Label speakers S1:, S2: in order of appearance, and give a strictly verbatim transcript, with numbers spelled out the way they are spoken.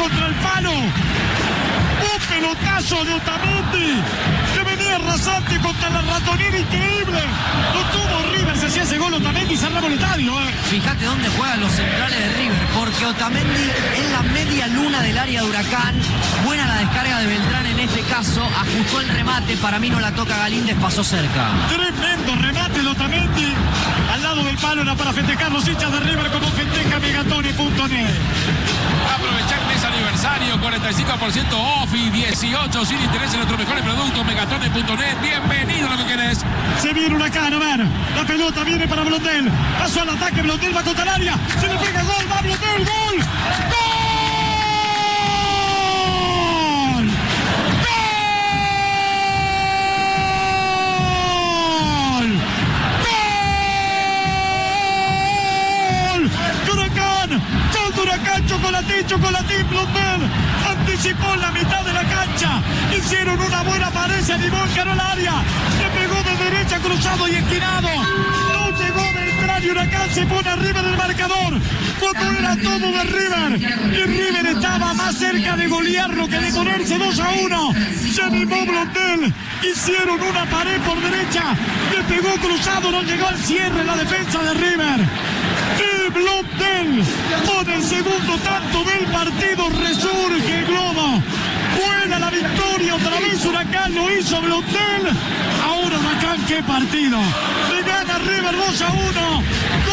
S1: contra el palo. Un pelotazo de Otamendi que venía rasante contra la ratonera, increíble. Lo tuvo River, se hacía ese gol Otamendi y cerraba el estadio. ¿eh?
S2: Fíjate dónde juegan los centrales de River, porque Otamendi en la media luna del área de Huracán. Buena la descarga de Beltrán en este caso, ajustó el remate, para mí no la toca Galíndez, pasó cerca.
S1: Tremendo remate de Otamendi. Al lado del palo era para festejar los hinchas de River como festeja Megatone punto net.
S3: Aprovechar el mes aniversario, cuarenta y cinco por ciento off y dieciocho sin interés en nuestros mejores productos, Megatone punto net. Bienvenido a lo que querés.
S1: Se viene Huracán, a ver. La pelota viene para Blondel. Pasó al ataque, Blondel va contra el área. Se le pega gol, va Blondel, gol. ¡Gol! Huracán, Chocolatín, Chocolatín, Blondel anticipó la mitad de la cancha, hicieron una buena pared, se animó, encaró el área, le pegó de derecha, cruzado y esquinado, no llegó Beltrán y Huracán se pone arriba del marcador, cuando era todo de River, y River estaba más cerca de golearlo que de ponerse dos a uno, se animó Blondel, hicieron una pared por derecha, le pegó cruzado, no llegó al cierre la defensa de River. Y Blondel pone el segundo tanto del partido, resurge el globo. Buena la victoria, otra vez Huracán lo hizo Blondel. Ahora Huracán, qué partido. Le gana River dos a uno.